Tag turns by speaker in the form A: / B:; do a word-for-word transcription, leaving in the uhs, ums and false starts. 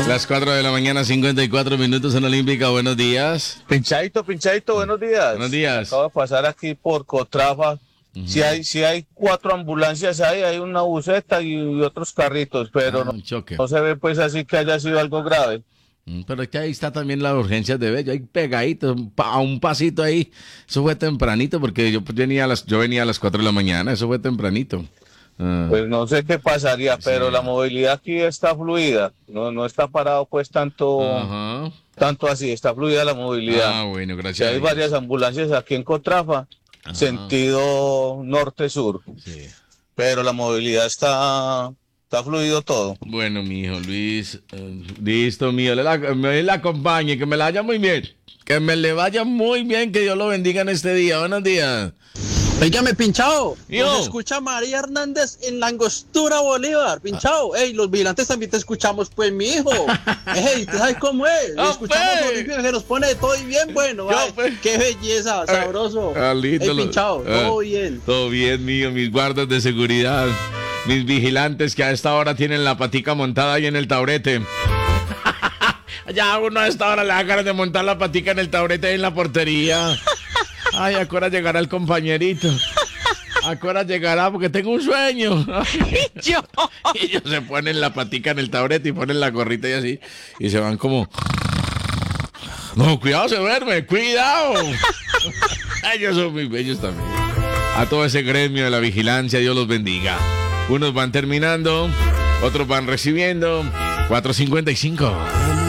A: Las cuatro de la mañana, cincuenta y cuatro minutos en Olímpica. Buenos días.
B: Pinchadito, pinchadito, buenos días.
A: Buenos días.
B: Acabo de pasar aquí por Cotrafa. Uh-huh. Si hay, si hay cuatro ambulancias ahí, hay una buseta y, y otros carritos, pero
A: Ah,
B: no,
A: un choque.
B: no se ve pues así que haya sido algo grave.
A: Pero es que ahí está también la urgencia de Bello, ahí pegadito, a un pasito ahí. Eso fue tempranito porque yo venía a las, yo venía a las cuatro de la mañana, eso fue tempranito. Uh,
B: pues no sé qué pasaría, sí. Pero la movilidad aquí está fluida, no, no está parado pues tanto, uh-huh. tanto así, está fluida la movilidad.
A: Ah, bueno, gracias.
B: Sí, hay varias ambulancias aquí en Cotrafa, uh-huh. Sentido norte-sur, sí. Pero la movilidad está... Está fluido todo.
A: Bueno, mi hijo Luis, eh, listo, mío, le la, me la acompañe, que me la vaya muy bien, que me le vaya muy bien, que Dios lo bendiga en este día. Buenos días.
C: Óigame, Pinchao, nos escucha María Hernández en la Angostura Bolívar, Pinchao. Ey, los vigilantes también te escuchamos, pues, mi hijo. Ey, ¿tú sabes cómo es?
A: Oh,
C: escuchamos a Olímpica que nos pone todo y bien bueno. Ay, qué belleza, sabroso.
A: Ah, lindo,
C: Ey, Pinchao,
A: ah,
C: todo bien.
A: Todo bien, mío, mis guardas de seguridad. Mis vigilantes que a esta hora tienen la patica montada ahí en el taurete. Ya uno a esta hora le da ganas de montar la patica en el taurete ahí en la portería. Ay, ¿a qué hora llegará el compañerito? ¿A qué hora llegará? Porque tengo un sueño.
D: Yo.
A: Y ellos se ponen la patica en el taurete y ponen la gorrita y así. Y se van como... No, cuidado, se duerme, cuidado. Ellos son muy bellos también. A todo ese gremio de la vigilancia, Dios los bendiga. Unos van terminando, otros van recibiendo. cuatro cincuenta y cinco.